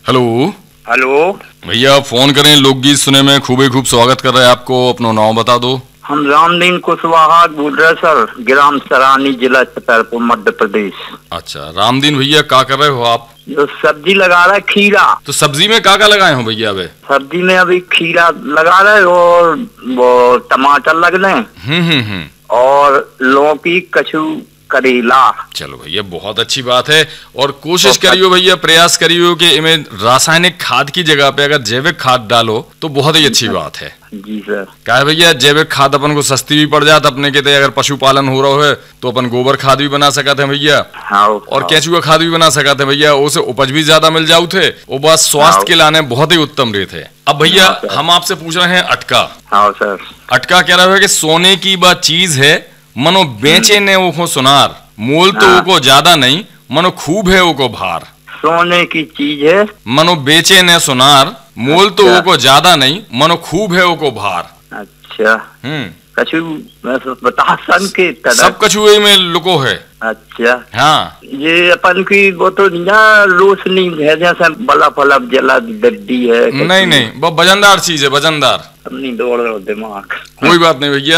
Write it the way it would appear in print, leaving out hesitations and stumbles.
Hello hello भैया, phone करें लोकगीत सुने में खूब स्वागत कर रहे हैं आपको। अपना नाम बता दो। हम रामदीन कुशवाहा बोल रहे सर, ग्राम सरानी, जिला छतरपुर, मध्य प्रदेश। अच्छा रामदीन भैया, क्या कर रहे हो आप? जो सब्जी लगा रहा है खीरा। तो सब्जी में क्या लगाए हो भैया? अबे सब्जी में अभी खीरा लगा रहे और वो टमाटर लग रहे हैं और लौकी, कछू, करेला। चलो भैया, बहुत अच्छी बात है। और कोशिश करियो भैया, प्रयास करियो कि इनमें रासायनिक खाद की जगह पे अगर जैविक खाद डालो तो बहुत ही अच्छी बात है। जी सर। क्या है भैया, जैविक खाद अपन को सस्ती भी पड़ जाता अपने के। अगर पशुपालन हो रहा है तो अपन गोबर खाद भी बना सकते हैं भैया, और केचुआ खाद भी बना सकते हैं भैया। उसे उपज भी ज्यादा मिल जाऊ थे, वो बात स्वास्थ्य के लाने बहुत ही उत्तम रहे थे। अब भैया हम आपसे पूछ रहे हैं अटका। हाँ सर। अटका कह रहा है कि सोने की बात चीज है, मनो बेचे ने वो सुनार, मोल तो वो को ज्यादा नहीं, मनो खूब है वो को भार। सोने की चीज है, मनो बेचे ने सुनार, मोल तो वो को ज्यादा नहीं, मनो खूब है वो को भार। अच्छा। कछु बता सन के तरह सब कछुए में लुको है। अच्छा। हाँ, ये अपन की वो तो रोशनी है, जैसे बल्ब फलब जला डड्डी है। नहीं वो वजनदार चीज है, वजनदार। अब नहीं दौड़ रहा दिमाग। कोई बात नहीं भैया।